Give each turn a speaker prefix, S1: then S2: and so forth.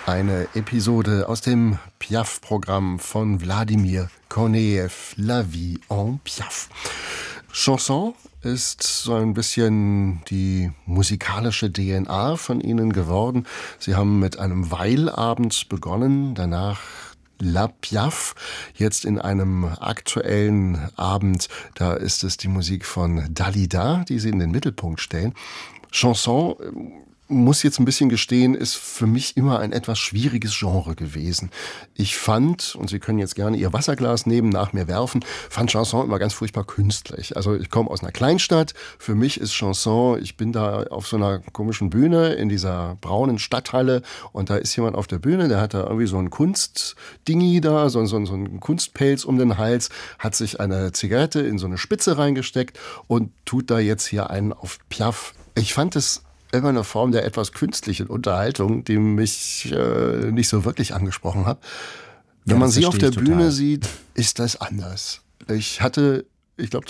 S1: Eine Episode aus dem Piaf-Programm von Wladimir Kornejew, La Vie en Piaf. Chanson ist so ein bisschen die musikalische DNA von Ihnen geworden. Sie haben mit einem Weilabend begonnen, danach La Piaf, jetzt in einem aktuellen Abend, da ist es die Musik von Dalida, die Sie in den Mittelpunkt stellen. Chanson, muss jetzt ein bisschen gestehen, ist für mich immer ein etwas schwieriges Genre gewesen. Ich fand, und Sie können jetzt gerne Ihr Wasserglas neben nach mir werfen, fand Chanson immer ganz furchtbar künstlich. Also ich komme aus einer Kleinstadt, für mich ist Chanson, ich bin da auf so einer komischen Bühne in dieser braunen Stadthalle und da ist jemand auf der Bühne, der hat da irgendwie so ein Kunstdingi da, so ein Kunstpelz um den Hals, hat sich eine Zigarette in so eine Spitze reingesteckt und tut da jetzt hier einen auf Piaf. Ich fand es immer eine Form der etwas künstlichen Unterhaltung, die mich nicht so wirklich angesprochen hat. Wenn man sie auf der Bühne sieht, ist das anders. Ich glaube,